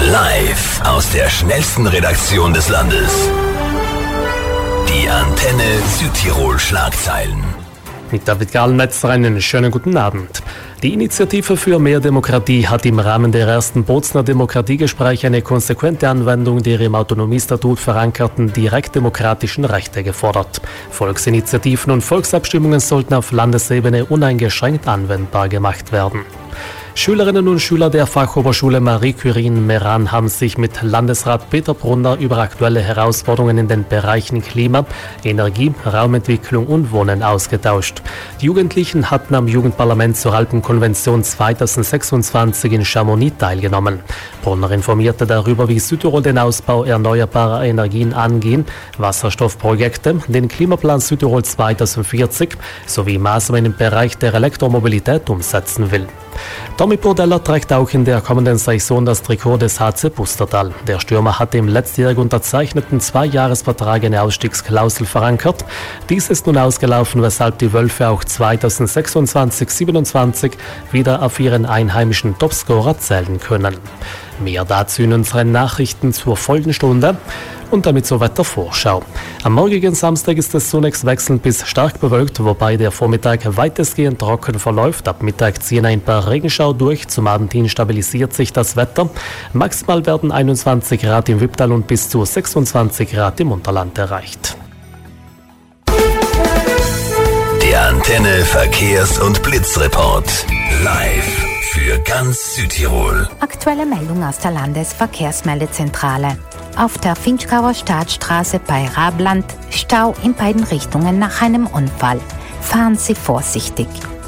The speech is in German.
Live aus der schnellsten Redaktion des Landes. Die Antenne Südtirol Schlagzeilen. Mit David Gallenmetzer einen schönen guten Abend. Die Initiative für mehr Demokratie hat im Rahmen der ersten Bozner Demokratiegespräche eine konsequente Anwendung der im Autonomiestatut verankerten direktdemokratischen Rechte gefordert. Volksinitiativen und Volksabstimmungen sollten auf Landesebene uneingeschränkt anwendbar gemacht werden. Schülerinnen und Schüler der Fachhochschule Marie Curie in Meran haben sich mit Landesrat Peter Brunner über aktuelle Herausforderungen in den Bereichen Klima, Energie, Raumentwicklung und Wohnen ausgetauscht. Die Jugendlichen hatten am Jugendparlament zur Alpenkonvention 2026 in Chamonix teilgenommen. Brunner informierte darüber, wie Südtirol den Ausbau erneuerbarer Energien angehen, Wasserstoffprojekte, den Klimaplan Südtirol 2040 sowie Maßnahmen im Bereich der Elektromobilität umsetzen will. Tommy Burdella trägt auch in der kommenden Saison das Trikot des HC Pustertal. Der Stürmer hatte im letztjährig unterzeichneten 2-Jahres-Vertrag eine Ausstiegsklausel verankert. Dies ist nun ausgelaufen, weshalb die Wölfe auch 2026/27 wieder auf ihren einheimischen Topscorer zählen können. Mehr dazu in unseren Nachrichten zur folgenden Stunde. Und damit zur Wettervorschau. Am morgigen Samstag ist es zunächst wechselnd bis stark bewölkt, wobei der Vormittag weitestgehend trocken verläuft. Ab Mittag ziehen ein paar Regenschauer durch. Zum Abend hin stabilisiert sich das Wetter. Maximal werden 21 Grad im Wipptal und bis zu 26 Grad im Unterland erreicht. Der Antenne Verkehrs- und Blitzreport. Live für ganz Südtirol. Aktuelle Meldung aus der Landesverkehrsmeldezentrale. Auf der Finchgauer Staatsstraße bei Rabland Stau in beiden Richtungen nach einem Unfall. Fahren Sie vorsichtig.